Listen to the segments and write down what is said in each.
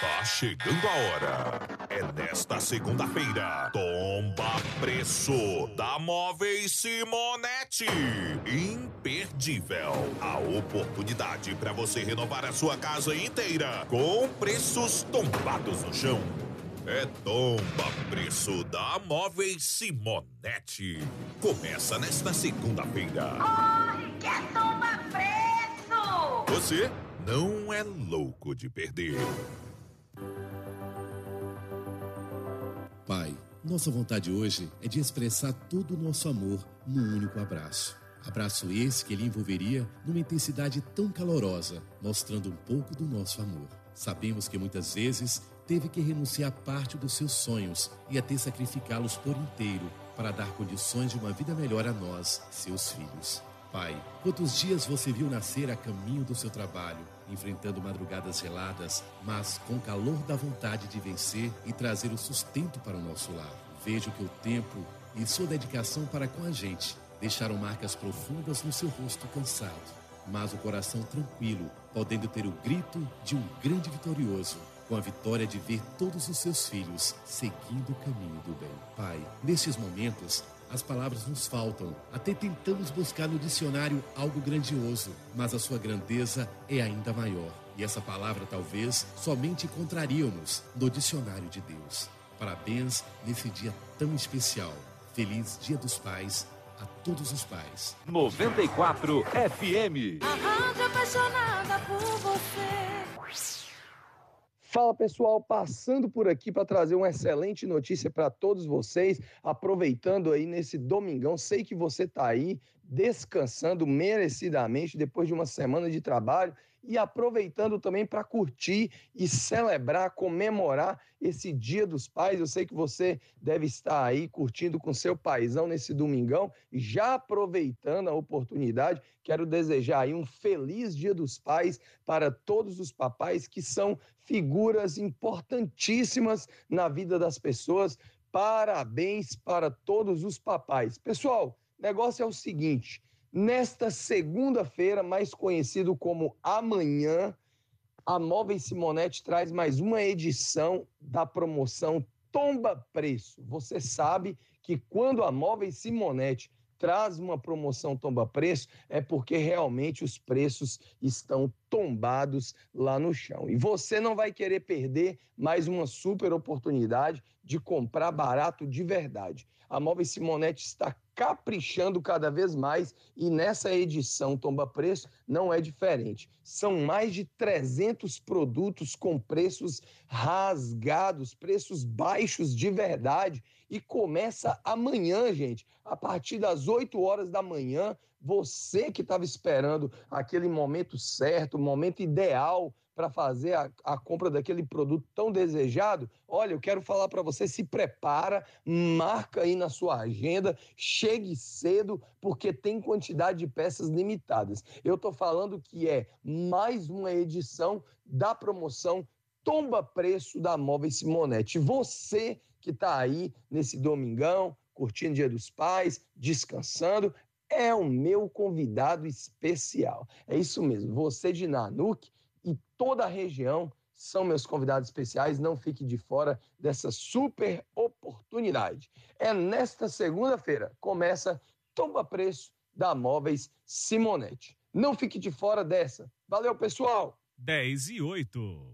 Tá chegando a hora. É nesta segunda-feira. Tomba preço da Móveis Simonetti. Imperdível. A oportunidade para você renovar a sua casa inteira com preços tombados no chão. É tomba preço da Móveis Simonetti. Começa nesta segunda-feira. Corre, que é tomba preço! Você não é louco de perder. Pai, nossa vontade hoje é de expressar todo o nosso amor num único abraço. Abraço esse que ele envolveria numa intensidade tão calorosa, mostrando um pouco do nosso amor. Sabemos que muitas vezes teve que renunciar a parte dos seus sonhos e até sacrificá-los por inteiro para dar condições de uma vida melhor a nós, seus filhos. Pai, quantos dias você viu nascer a caminho do seu trabalho, enfrentando madrugadas geladas, mas com calor da vontade de vencer e trazer o sustento para o nosso lar. Vejo que o tempo e sua dedicação para com a gente deixaram marcas profundas no seu rosto cansado, mas o coração tranquilo, podendo ter o grito de um grande vitorioso, com a vitória de ver todos os seus filhos seguindo o caminho do bem. Pai, nestes momentos, as palavras nos faltam, até tentamos buscar no dicionário algo grandioso, mas a sua grandeza é ainda maior. E essa palavra talvez somente encontraríamos no dicionário de Deus. Parabéns nesse dia tão especial. Feliz Dia dos Pais a todos os pais. 94 FM. A rádio apaixonada por você. Fala pessoal, passando por aqui para trazer uma excelente notícia para todos vocês, aproveitando aí nesse domingão, sei que você está aí descansando merecidamente depois de uma semana de trabalho e aproveitando também para curtir e celebrar, comemorar esse Dia dos Pais. Eu sei que você deve estar aí curtindo com seu paizão nesse domingão e já aproveitando a oportunidade, quero desejar aí um feliz Dia dos Pais para todos os papais que são figuras importantíssimas na vida das pessoas. Parabéns para todos os papais. Pessoal, o negócio é o seguinte: nesta segunda-feira, mais conhecido como amanhã, a Móveis Simonetti traz mais uma edição da promoção Tomba Preço. Você sabe que quando a Móveis Simonetti traz uma promoção Tomba Preço, é porque realmente os preços estão tombados lá no chão. E você não vai querer perder mais uma super oportunidade de comprar barato de verdade. A Móveis Simonetti está caprichando cada vez mais e nessa edição Tomba Preço não é diferente. São mais de 300 produtos com preços rasgados, preços baixos de verdade, e começa amanhã, gente, a partir das 8 horas da manhã. Você que estava esperando aquele momento certo, o momento ideal para fazer a compra daquele produto tão desejado, olha, eu quero falar para você, se prepara, marca aí na sua agenda, chegue cedo, porque tem quantidade de peças limitadas. Eu estou falando que é mais uma edição da promoção Tomba Preço da Móveis Simonetti. Você que está aí nesse domingão, curtindo o Dia dos Pais, descansando, é o meu convidado especial. É isso mesmo, você de Nanuque e toda a região são meus convidados especiais. Não fique de fora dessa super oportunidade. É nesta segunda-feira, começa Tomba Preço da Móveis Simonetti. Não fique de fora dessa. Valeu, pessoal! 10:08.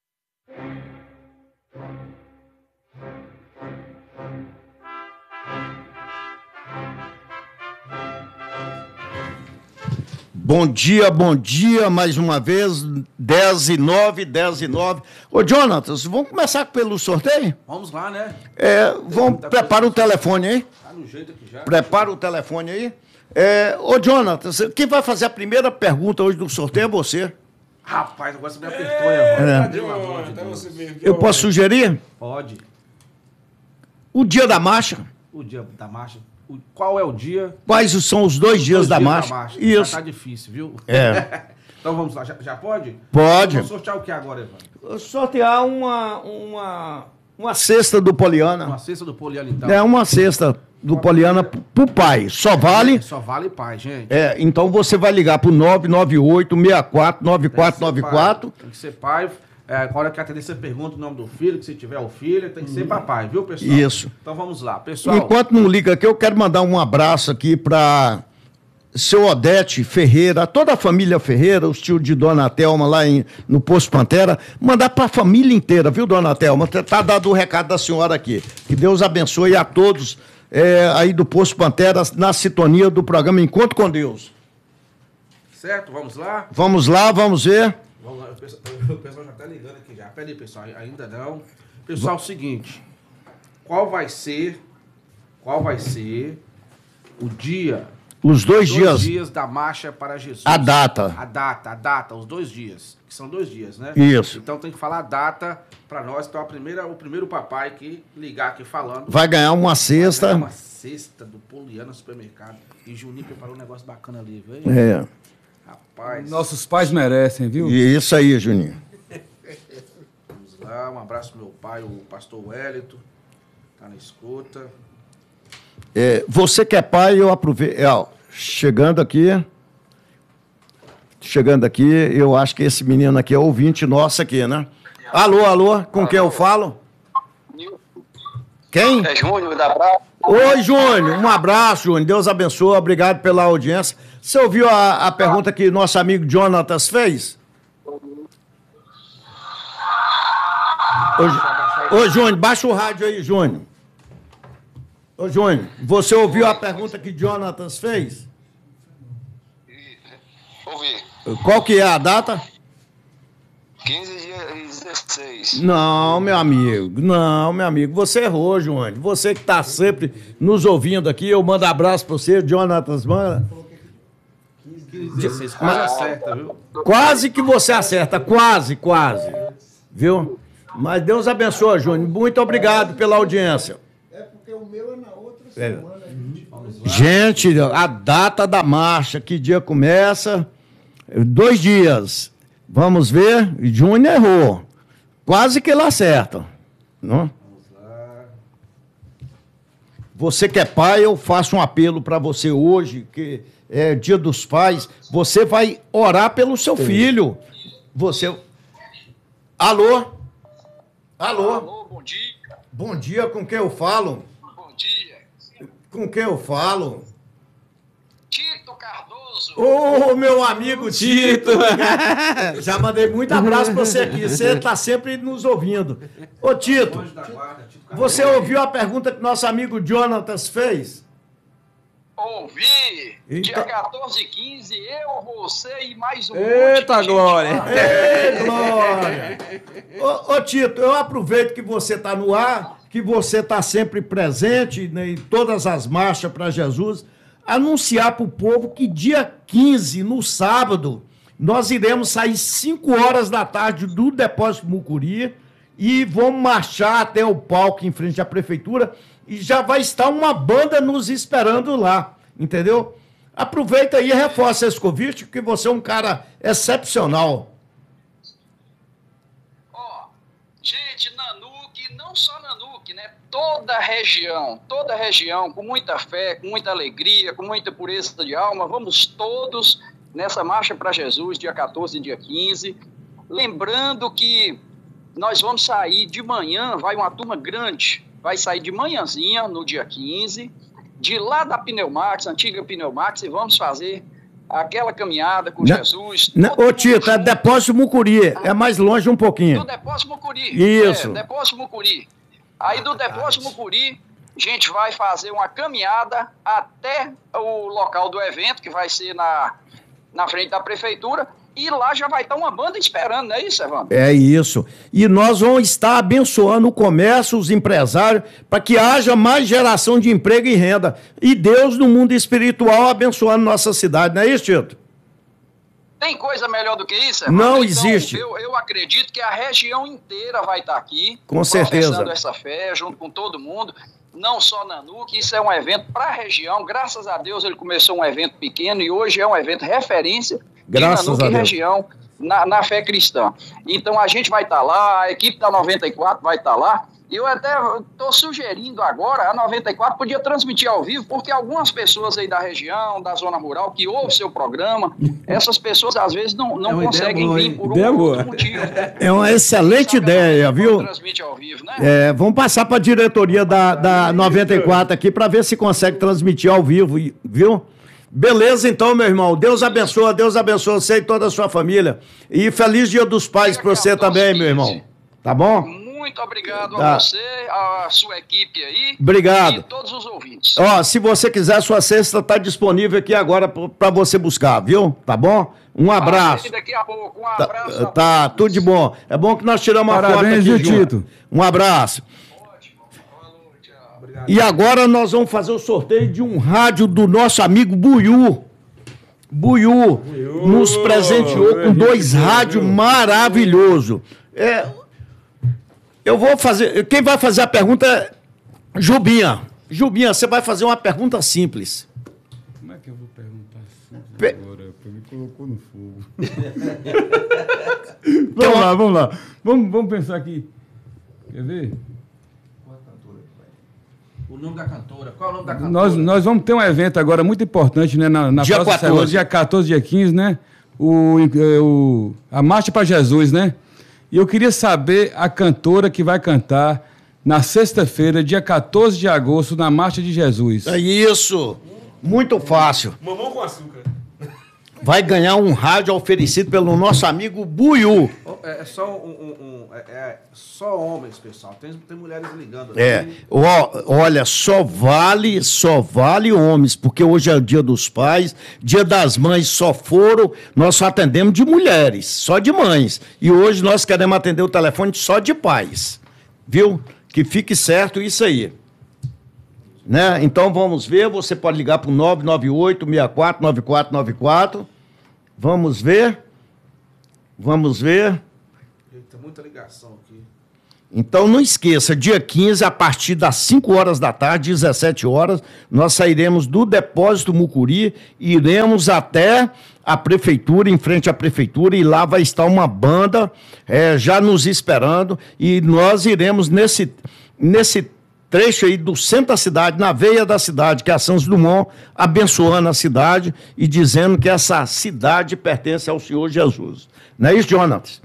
Bom dia, mais uma vez, 10:09. Ô, Jonatas, vamos começar pelo sorteio? Vamos lá, né? Prepara o telefone aí. Tá no jeito aqui já. Prepara o telefone aí. Ô, Jonatas, quem vai fazer a primeira pergunta hoje do sorteio é você. Rapaz, agora você me apertou, Evandro. Eu posso sugerir? Pode. O dia da marcha. O dia da marcha. Qual é o dia? Quais são os dois dias da marcha? Isso. Isso. Já tá difícil, viu? É. Então vamos lá. Já pode? Pode. Vamos sortear o que agora, Evandro? Sortear uma cesta do Poliana. Uma cesta do Poliana, então. É uma cesta do Poliana pro pai. Só vale... Só vale pai, gente. Então você vai ligar pro 998-64-9494. Tem que ser pai. Agora que atender, você pergunta o nome do filho, que se tiver o filho, tem que ser papai, viu, pessoal? Isso. Então vamos lá, pessoal. Enquanto não liga aqui, eu quero mandar um abraço aqui para seu Odete Ferreira, toda a família Ferreira, os tios de Dona Thelma lá no Poço Pantera, mandar para a família inteira, viu, Dona Thelma? Tá dado o recado da senhora aqui. Que Deus abençoe a todos aí do Poço Pantera, na sintonia do programa Encontro com Deus. Certo, vamos lá? Vamos lá, vamos ver. Vamos lá, o pessoal já tá ligando aqui já. Pera aí, pessoal, ainda não. Pessoal, é o seguinte, qual vai ser o dia... Os dois dias da marcha para Jesus. A data, os 2 dias. Que são 2 dias, né? Isso. Então tem que falar a data para nós. Então o primeiro papai que ligar aqui falando. Vai ganhar uma cesta. Uma cesta do Poliana Supermercado. E Juninho preparou um negócio bacana ali, viu? Rapaz. Nossos pais merecem, viu? Isso aí, Juninho. Vamos lá, um abraço pro meu pai, o pastor Wellington. Tá na escuta. Você que é pai, eu aproveito. Chegando aqui, eu acho que esse menino aqui é ouvinte nosso aqui, né? Alô, com quem eu falo? Quem? É Júnior da Praia. Oi, Júnior, um abraço, Júnior, Deus abençoe, obrigado pela audiência. Você ouviu a pergunta que nosso amigo Jonatas fez? Ô, Júnior, baixa o rádio aí, Júnior. Ô, Júnior, você ouviu a pergunta que Jonatas fez? Ouvi. Qual que é a data? 15 e 16. Não, meu amigo, você errou, Júnior. Você que está sempre nos ouvindo aqui, eu mando abraço para você, Jonatas, manda. 15 e 16, quase acerta, viu? Quase que você acerta, quase, viu? Mas Deus abençoe, Júnior, muito obrigado pela audiência. O meu é na outra semana. Gente, a data da marcha, que dia começa? 2 dias. Vamos ver. Júnior errou. Quase que ele acerta. Não? Você que é pai, eu faço um apelo para você hoje, que é Dia dos Pais. Você vai orar pelo seu filho. Alô, bom dia. Bom dia, com quem eu falo? Com quem eu falo? Tito Cardoso. Ô, meu amigo Tito. Já mandei muito abraço pra você aqui. Você tá sempre nos ouvindo. Ô, Tito, você ouviu a pergunta que nosso amigo Jonatas fez? Ouvi. Dia 14 e 15, eu, você e mais um Eita, Glória. Ei, Glória. Ô, Tito, eu aproveito que você tá no ar, que você tá sempre presente, né, em todas as marchas para Jesus, anunciar para o povo que dia 15, no sábado, nós iremos sair 5 horas da tarde do Depósito Mucuri e vamos marchar até o palco em frente à prefeitura e já vai estar uma banda nos esperando lá, entendeu? Aproveita aí e reforça esse convite, porque você é um cara excepcional. Gente, Nanuque, não só Nanuque, né? Toda a região, com muita fé, com muita alegria, com muita pureza de alma, vamos todos nessa marcha para Jesus, dia 14 e dia 15. Lembrando que nós vamos sair de manhã, vai uma turma grande, vai sair de manhãzinha no dia 15, de lá da Pneumax, antiga Pneumax, e vamos fazer aquela caminhada com Jesus. Ô, Tito, é Depósito Mucuri, é mais longe um pouquinho. Do Depósito Mucuri. Isso. Depósito Mucuri. Aí do Depósito Mucuri, a gente vai fazer uma caminhada até o local do evento, que vai ser na frente da prefeitura, e lá já vai estar uma banda esperando, não é isso, Evandro? É isso. E nós vamos estar abençoando o comércio, os empresários, para que haja mais geração de emprego e renda. E Deus, no mundo espiritual, abençoando nossa cidade, não é isso, Tito? Tem coisa melhor do que isso, Evandro? Não então, existe. Eu acredito que a região inteira vai estar aqui. Com certeza. Professando essa fé, junto com todo mundo. Não só Nanuque, isso é um evento para a região. Graças a Deus ele começou um evento pequeno e hoje é um evento referência. Graças a Deus. Região, na fé cristã. Então a gente vai estar lá, a equipe da 94 vai estar lá, Eu até estou sugerindo agora, a 94 podia transmitir ao vivo, porque algumas pessoas aí da região, da zona rural, que ouvem seu programa, essas pessoas às vezes não conseguem vir por um outro motivo. É uma excelente ideia, viu? Transmite ao vivo, né? Vamos passar para a diretoria da 94 aqui para ver se consegue transmitir ao vivo, viu? Beleza, então, meu irmão. Deus abençoe você e toda a sua família. E feliz Dia dos Pais para você também, meu irmão. Tá bom? Muito obrigado a você, a sua equipe aí. Obrigado. E todos os ouvintes. Ó, se você quiser, sua cesta está disponível aqui agora para você buscar, viu? Tá bom? Um abraço. Daqui a pouco, um abraço. Tá, tudo de bom. É bom que nós tiramos uma foto aqui. Parabéns, viu, Tito? Um abraço. Ótimo. Falou, tchau. Obrigado. E agora nós vamos fazer o sorteio de um rádio do nosso amigo Buiú. Buiú nos presenteou com 2 rádios maravilhosos. Eu vou fazer. Quem vai fazer a pergunta é Jubinha. Jubinha, você vai fazer uma pergunta simples. Como é que eu vou perguntar simples agora? Me colocou no fogo. Vamos lá. Vamos pensar aqui. Quer ver? O nome da cantora. Qual é o nome da cantora? Nós vamos ter um evento agora muito importante, né? Na dia próxima 14. semana, dia 14, dia 15, né? A Marcha para Jesus, né? E eu queria saber a cantora que vai cantar na sexta-feira, dia 14 de agosto, na Marcha de Jesus. É isso. Muito fácil. Mamão com açúcar. Vai ganhar um rádio oferecido pelo nosso amigo Buiú. É só só homens, pessoal. Tem mulheres ligando. Olha, só vale homens, porque hoje é o Dia dos Pais, Dia das Mães nós só atendemos de mulheres, só de mães. E hoje nós queremos atender o telefone só de pais. Viu? Que fique certo isso aí. Né? Então vamos ver, você pode ligar para o 998-64-9494. Vamos ver. Tem muita ligação aqui. Então não esqueça, dia 15, a partir das 5 horas da tarde, 17 horas, nós sairemos do depósito Mucuri e iremos até a prefeitura, em frente à prefeitura, e lá vai estar uma banda já nos esperando, e nós iremos nesse trecho aí do centro da cidade, na veia da cidade, que é a Santos Dumont, abençoando a cidade e dizendo que essa cidade pertence ao Senhor Jesus. Não é isso, Jonas?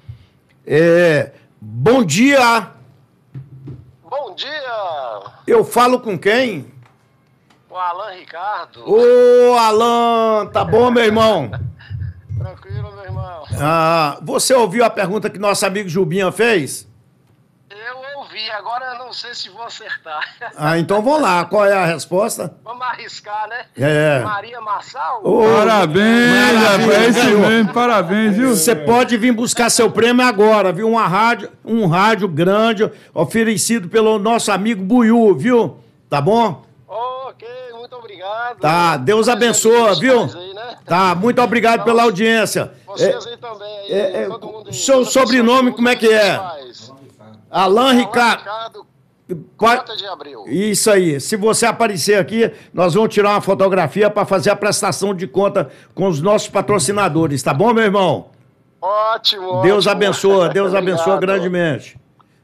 Bom dia! Bom dia! Eu falo com quem? Com o Alan Ricardo. Ô, Alan, tá bom, meu irmão? Tranquilo, meu irmão. Você ouviu a pergunta que nosso amigo Jubinha fez? Eu ouvi, agora eu não sei se vou acertar. Então vamos lá, qual é a resposta? Vamos arriscar, né? Maria Marçal? Parabéns, rapaz, é isso mesmo, parabéns, viu? Você pode vir buscar seu prêmio agora, viu? Um rádio grande, oferecido pelo nosso amigo Buiú, viu? Tá bom? Ok, muito obrigado. Tá, Deus abençoe, viu? Aí, né? Tá, muito obrigado pela audiência. Vocês aí também, aí, todo mundo aí. Seu sobrenome, como é que é? Alan Ricardo. Cota de Abreu. Isso aí. Se você aparecer aqui, nós vamos tirar uma fotografia para fazer a prestação de conta com os nossos patrocinadores, tá bom, meu irmão? Ótimo. Deus abençoe grandemente.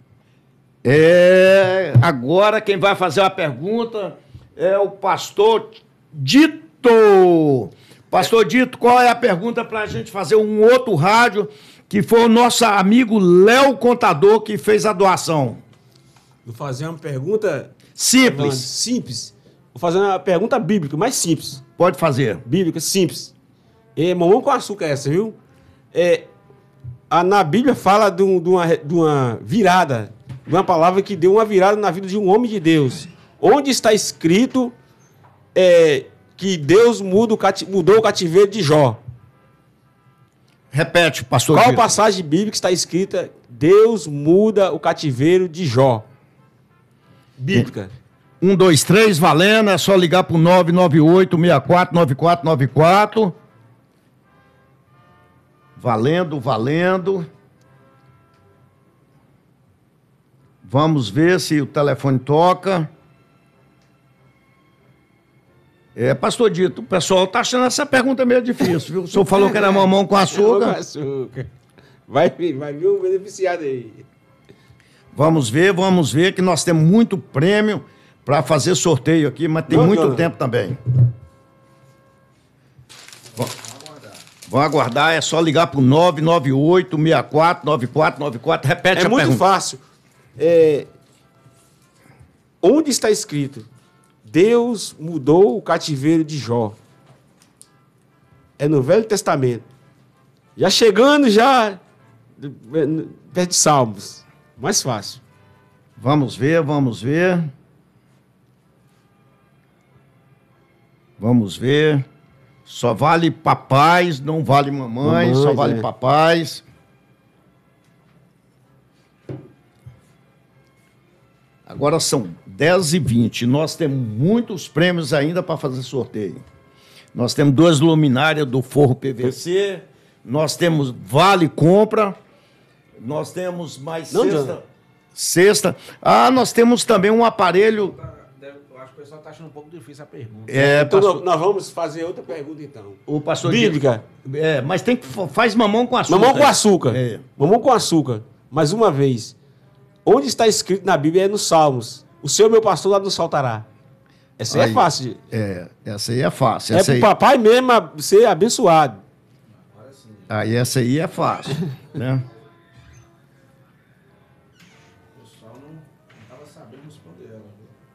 Agora quem vai fazer a pergunta é o pastor Dito. Pastor Dito, qual é a pergunta para a gente fazer um outro rádio, que foi o nosso amigo Léo Contador que fez a doação? Vou fazer uma pergunta... Simples. Vou fazer uma pergunta bíblica, mais simples. Pode fazer. Bíblica, simples. Mamão com açúcar essa, viu? Na Bíblia fala de uma virada, de uma palavra que deu uma virada na vida de um homem de Deus. Onde está escrito que Deus mudou o cativeiro de Jó? Repete, pastor. Qual passagem bíblica está escrita? Deus muda o cativeiro de Jó. Bíblica. 1, 2, 3, valendo. É só ligar para o 998-64-9494. Valendo. Vamos ver se o telefone toca. Pastor Dito, o pessoal tá achando essa pergunta meio difícil, viu? O senhor falou que era mamão com açúcar. Vai vir um beneficiado aí. Vamos ver que nós temos muito prêmio para fazer sorteio aqui, mas tem muito tempo também. Vão aguardar, é só ligar para o 998-64-9494. Repete a pergunta. É muito fácil. Onde está escrito? Deus mudou o cativeiro de Jó. É no Velho Testamento. Já chegando perto de Salmos. Mais fácil. Vamos ver. Só vale papais, não vale mamãe, só vale papais. Agora são 10h20. Nós temos muitos prêmios ainda para fazer sorteio. Nós temos 2 luminárias do forro PVC. Nós temos vale compra. Nós temos mais cesta. Nós temos também um aparelho. Eu acho que o pessoal está achando um pouco difícil a pergunta. Então nós vamos fazer outra pergunta, então. O pastor bíblica. Mas tem que faz mamão com açúcar. Mamão com açúcar. Mamão com açúcar. Mais uma vez. Onde está escrito na Bíblia é nos Salmos. O Senhor, meu pastor, lá nos faltará. Essa aí é fácil. Essa aí é fácil. É pro papai mesmo ser abençoado. Aí essa aí é fácil, né? O pessoal não estava sabendo responder ela.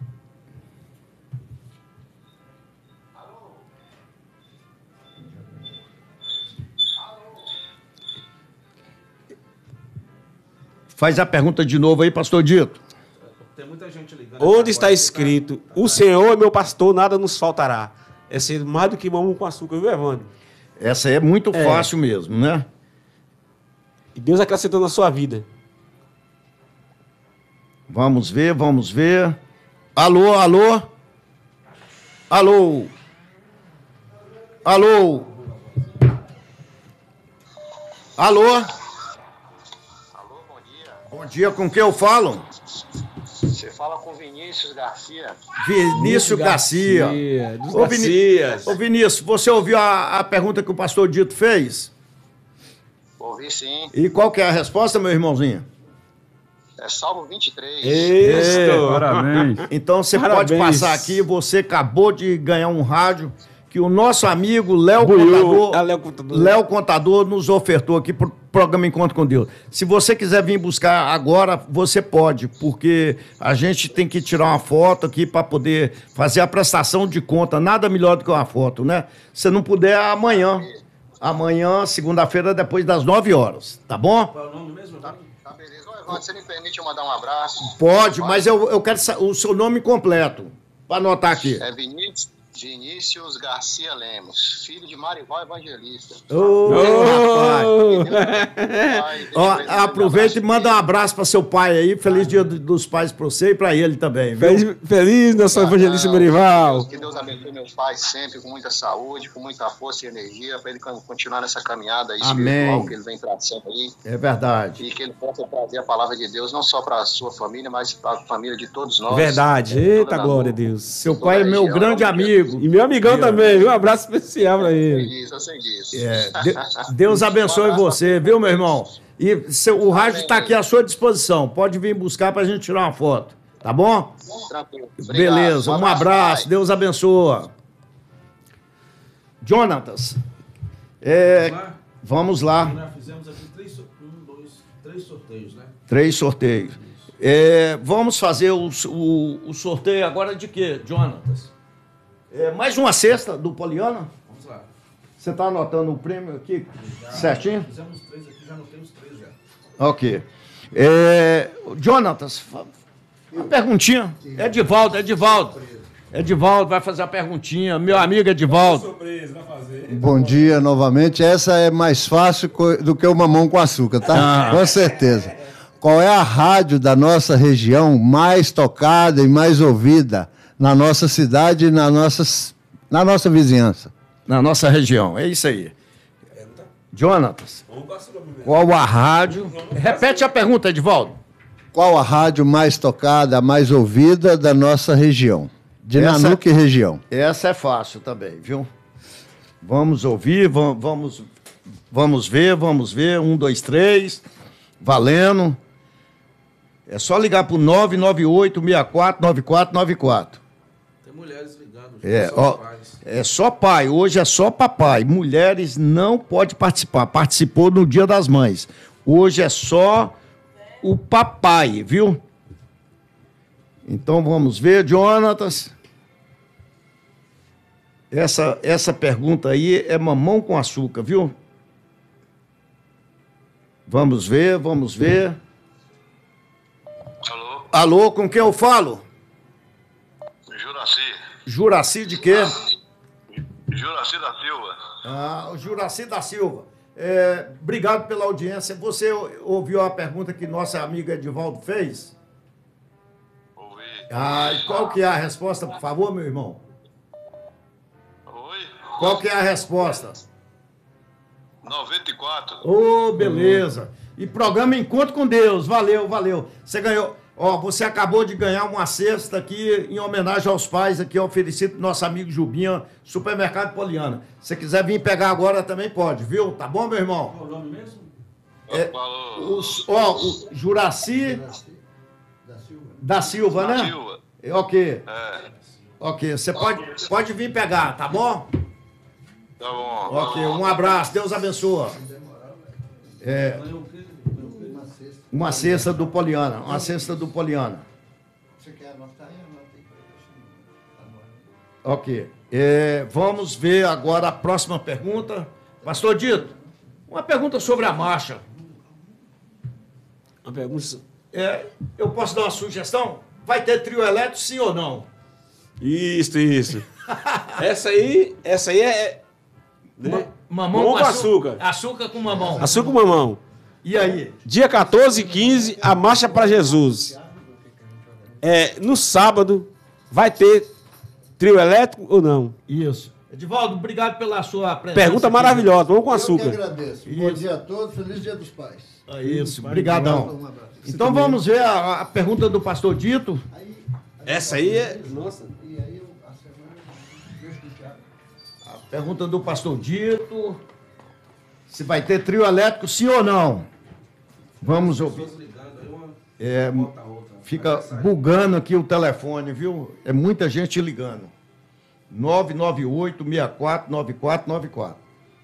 Faz a pergunta de novo aí, pastor Dito. Tem muita gente ligando. Onde está escrito, o Senhor é meu pastor, nada nos faltará. É ser mais do que mamão com açúcar, viu, Evandro? Essa é muito fácil mesmo, né? E Deus acrescentou na sua vida. Vamos ver. Alô? Alô, bom dia. Bom dia, com quem eu falo? Você fala com Vinícius Garcia. Vinícius Garcia. Ô Vinícius, você ouviu a pergunta que o pastor Dito fez? Ouvi sim. E qual que é a resposta, meu irmãozinho? É Salmo 23. Isso! Parabéns. Então você pode passar aqui, você acabou de ganhar um rádio que o nosso amigo Léo Contador nos ofertou aqui para o programa Encontro com Deus. Se você quiser vir buscar agora, você pode, porque a gente tem que tirar uma foto aqui para poder fazer a prestação de conta. Nada melhor do que uma foto, né? Se não puder, amanhã. Amanhã, segunda-feira, depois das 9 horas. Tá bom? Qual é o nome mesmo? Tá beleza. Ô, Evandro, você me permite eu mandar um abraço? Pode, mas eu quero o seu nome completo, para anotar aqui. É Vinícius Garcia Lemos, filho de Marival Evangelista. Rapaz! Aproveita e manda um abraço para seu pai aí. Feliz Dia dos Pais para você e para ele também. Viu? Feliz nosso evangelista Marival. Que Deus abençoe meus pais sempre com muita saúde, com muita força e energia, para ele continuar nessa caminhada espiritual que ele vem trazendo aí. É verdade. E que ele possa trazer a palavra de Deus não só para a sua família, mas para a família de todos nós. Verdade. Eita, glória a Deus. Seu pai é meu grande amigo. E meu amigão também, um abraço especial para ele. Eu sei disso. Deus abençoe você, viu, meu irmão? E o rádio está aqui à sua disposição. Pode vir buscar para a gente tirar uma foto. Tá bom? Tranquilo. Beleza, um abraço. Deus abençoe. Jonatas, vamos lá. Nós fizemos aqui 3 sorteios, né? 3 sorteios. Vamos fazer o sorteio agora de quê, Jonatas? Mais uma cesta do Poliana? Vamos lá. Você está anotando o prêmio aqui certinho? Fizemos 3 aqui, já anotei os 3 já. Ok. Jonatas, uma perguntinha. Edivaldo vai fazer a perguntinha. Meu amigo Edivaldo. Surpresa, vai fazer. Bom dia novamente. Essa é mais fácil do que o mamão com açúcar, tá? Com certeza. Qual é a rádio da nossa região mais tocada e mais ouvida na nossa cidade e na nossa vizinhança? Na nossa região, é isso aí. Jonatas, qual a rádio... Repete a pergunta, Edivaldo. Qual a rádio mais tocada, mais ouvida da nossa região? De Nanuque e região. Essa é fácil também, viu? Vamos ouvir, vamos ver. 1, 2, 3. Valendo. É só ligar pro 998-64-9494. Tem mulheres ligando. É só pai, hoje é só papai. Mulheres não podem participar. Participou no Dia das Mães. Hoje é só o papai, viu? Então vamos ver, Jonatas. Essa pergunta aí é mamão com açúcar, viu? Vamos ver. Alô? Alô, com quem eu falo? Juraci. Juraci de quê? Juraci da Silva. O Juraci da Silva. Obrigado pela audiência. Você ouviu a pergunta que nossa amiga Edivaldo fez? Ouvi. E qual que é a resposta, por favor, meu irmão? Oi? Qual que é a resposta? 94. Beleza. E programa Encontro com Deus. Valeu. Você ganhou. Você acabou de ganhar uma cesta aqui em homenagem aos pais, aqui oferecido pro nosso amigo Jubinha, Supermercado Poliana. Se quiser vir pegar agora também pode, viu? Tá bom, meu irmão? Qual o nome mesmo? O Juraci da Silva, né? Silva. Ok. Ok, você pode vir pegar, tá bom? Tá bom. Ok, um abraço, Deus abençoe. Uma cesta do Poliana, Você quer anotar aí? Anota aí pra Ok. Vamos ver agora a próxima pergunta. Pastor Dito, uma pergunta sobre a marcha. Uma pergunta... Eu posso dar uma sugestão? Vai ter trio elétrico, sim ou não? Isso. Essa aí é... Né? Mamão com açúcar. Açúcar com mamão. Açúcar com mamão. E aí? Dia 14 e 15, a Marcha para Jesus. No sábado, vai ter trio elétrico ou não? Isso. Edivaldo, obrigado pela sua presença. Pergunta maravilhosa, vamos com açúcar. Eu que agradeço. Bom dia a todos, feliz Dia dos Pais. Isso, obrigadão. Então vamos ver a pergunta do pastor Dito. Essa aí é... Nossa. E aí, a semana, deixa o Thiago. A pergunta do pastor Dito. Se vai ter trio elétrico, sim ou não? Vamos ouvir. Fica bugando aqui o telefone, viu? É muita gente ligando. 998-64-9494.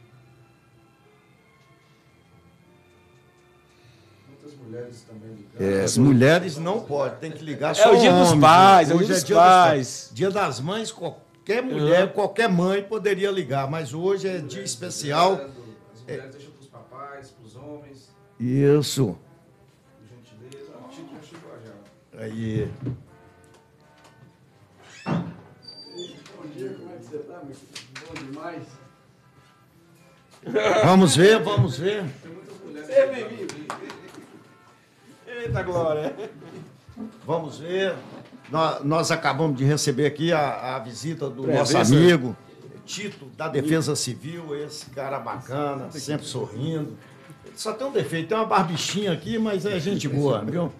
Muitas mulheres também ligando. As mulheres não podem, tem que ligar só É o Dia dos Pais, Hoje é o Dia dos Pais. Dia das Mães, qualquer mulher, qualquer mãe poderia ligar, mas hoje é dia especial. As mulheres deixam para os papais, para os homens. Isso. Gentileza. O Tito já chegou já. Aí. Bom dia, como é que você tá, meu filho? Bom demais. Vamos ver. Tem muitas mulheres. Eita glória. Vamos ver. Nós acabamos de receber aqui a visita do Presença. nosso amigo Tito, da Defesa Civil, esse cara bacana, sempre sorrindo. Ele só tem um defeito, tem uma barbichinha aqui, mas é gente boa, viu?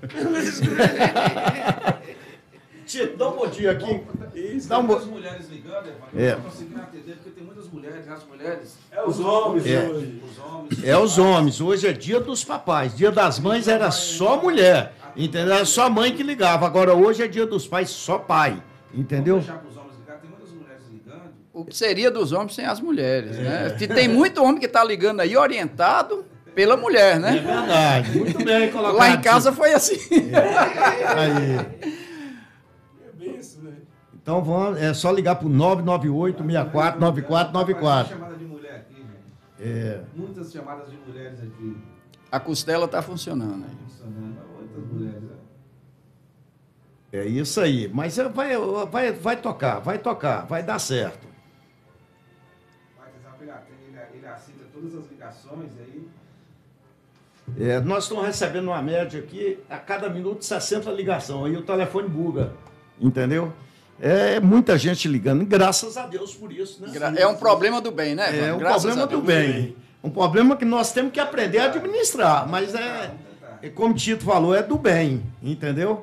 Tito, dá um bom dia aqui. Dá muitas mulheres ligando, Evandro. Não estou conseguindo atender, porque tem muitas mulheres, as mulheres... Os homens hoje. Os homens. Hoje é dia dos papais. Dia das mães era só mulher. Entendeu? Era só mãe que ligava. Agora hoje é dia dos pais, só pai. Entendeu? Vamos deixar para os homens ligar, tem muitas mulheres ligando. O que seria dos homens sem as mulheres, né? Tem muito homem que está ligando aí orientado pela mulher, né? É verdade. Muito bem colocado. Lá em casa foi assim. Aí. Então vamos, é só ligar para o 998-64-9494. Chamada de mulher aqui, gente. Muitas chamadas de mulheres aqui. A costela está funcionando aí. Muitas mulheres, É isso aí. Mas vai tocar, vai dar certo. Ele aceita todas as ligações aí. Nós estamos recebendo uma média aqui, a cada minuto 60 ligações. Aí o telefone buga. Entendeu? É muita gente ligando. Graças a Deus por isso, né? É um problema do bem, né? É um problema do bem. Um problema que nós temos que aprender a administrar. Mas como o Tito falou, é do bem. Entendeu?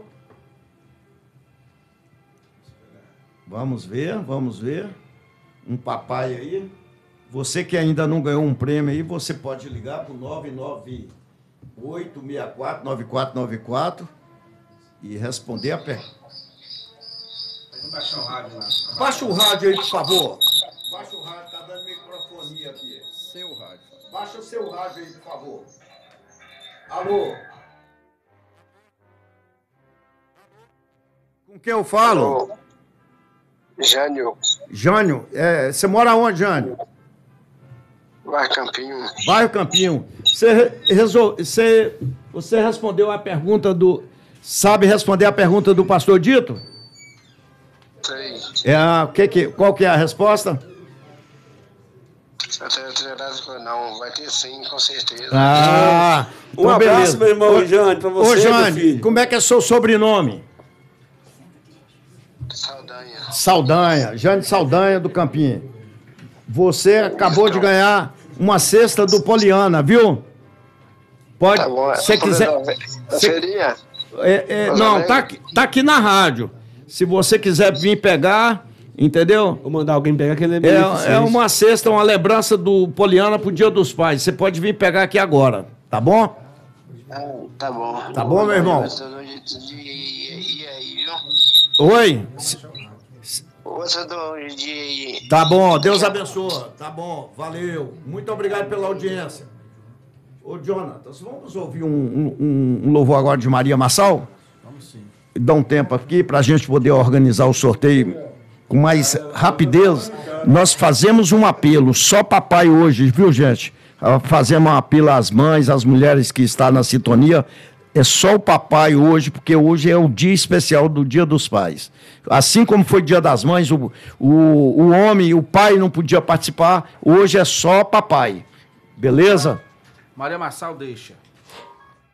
Vamos ver. Um papai aí. Você que ainda não ganhou um prêmio aí, você pode ligar para o 998-64-9494. e responder a pergunta. Vamos baixar o rádio lá. Baixa o rádio aí, por favor. Baixa o rádio, tá dando microfonia aqui. Seu rádio. Baixa o seu rádio aí, por favor. Alô? Com quem eu falo? Alô. Jânio. Jânio, você mora onde, Jânio? Bairro Campinho. Bairro Campinho. Você respondeu a pergunta do... Sabe responder a pergunta do pastor Dito? Sei. Qual que é a resposta? Não, vai ter sim, com certeza. Então abraço, beleza. meu irmão Jânio, pra você, Ô, Jânio, meu filho. como é que é seu sobrenome? Saldanha, Jânio Saldanha do Campinho. Você acabou de ganhar uma cesta do Poliana, viu? Pode, tá bom. se quiser. Seria? Não, tá aqui na rádio. Se você quiser vir pegar, entendeu? Vou mandar alguém pegar que ele é uma cesta, uma lembrança do Poliana pro Dia dos Pais. Você pode vir pegar aqui agora, tá bom? Tá bom. Tá bom, meu irmão? Oi? Tá bom, Deus abençoe. Tá bom, valeu. Muito obrigado pela audiência. Ô, Jonatas, vamos ouvir um louvor agora de Maria Massal? Vamos sim. Dá um tempo aqui para a gente poder organizar o sorteio com mais rapidez. Nós fazemos um apelo, só papai hoje, viu, gente? Fazemos um apelo às mães, às mulheres que estão na sintonia. É só o papai hoje, porque hoje é o dia especial do Dia dos Pais. Assim como foi Dia das Mães, o homem, o pai não podia participar, hoje é só papai. Beleza? Maria Massal deixa.